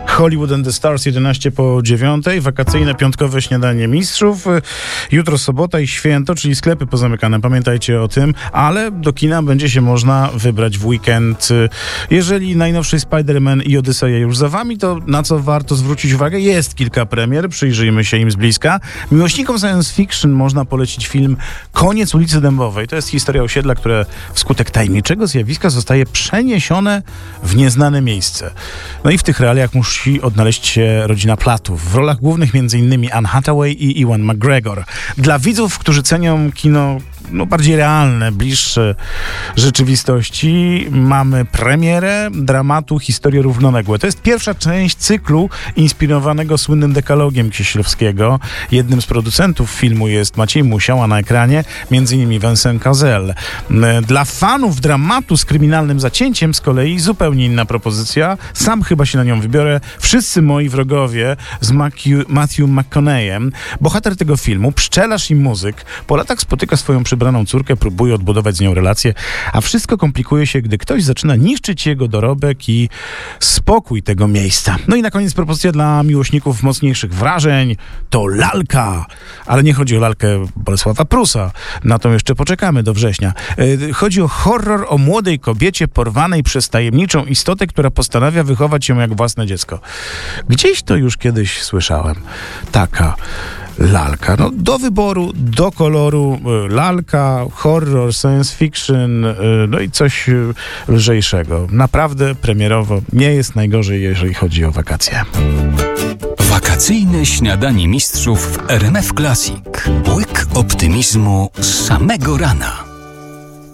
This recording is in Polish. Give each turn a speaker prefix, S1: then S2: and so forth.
S1: Hollywood and the Stars 11:11, wakacyjne piątkowe śniadanie mistrzów. Jutro sobota i święto, czyli sklepy pozamykane, pamiętajcie o tym, ale do kina będzie się można wybrać w weekend. Jeżeli najnowszy Spider-Man i Odyseja już za wami, to na co warto zwrócić uwagę? Jest kilka premier, przyjrzyjmy się im z bliska. Miłośnikom science fiction można polecić film Koniec ulicy Dębowej. To jest historia osiedla, które wskutek tajemniczego zjawiska zostaje przeniesione w nieznane miejsce. No i w tych realiach musi odnaleźć się rodzina Plattów. W rolach głównych m.in. Anne Hathaway i Ewan McGregor. Dla widzów, którzy cenią kino bardziej realne, bliższe rzeczywistości, mamy premierę dramatu Historie równoległe. To jest pierwsza część cyklu inspirowanego słynnym dekalogiem Kieślowskiego. Jednym z producentów filmu jest Maciej Musiał, a na ekranie m.in. Vincent Cassel. Dla fanów dramatu z kryminalnym zacięciem z kolei zupełnie inna propozycja. Sam chyba się na nią wybiorę. Wszyscy moi wrogowie z Matthew McConaugheyem. Bohater tego filmu, pszczelarz i muzyk, po latach spotyka swoją przybraną córkę, próbuje odbudować z nią relacje, a wszystko komplikuje się, gdy ktoś zaczyna niszczyć jego dorobek i spokój tego miejsca. No i na koniec propozycja dla miłośników mocniejszych wrażeń to Lalka. Ale nie chodzi o lalkę Bolesława Prusa. Na to jeszcze poczekamy do września. Chodzi o horror o młodej kobiecie porwanej przez tajemniczą istotę, która postanawia wychować ją jak własne dziecko. Gdzieś to już kiedyś słyszałem. Taka Lalka. Do wyboru, do koloru, lalka, horror, science fiction, i coś lżejszego. Naprawdę premierowo nie jest najgorzej, jeżeli chodzi o wakacje.
S2: Wakacyjne śniadanie mistrzów w RMF Classic. Łyk optymizmu z samego rana.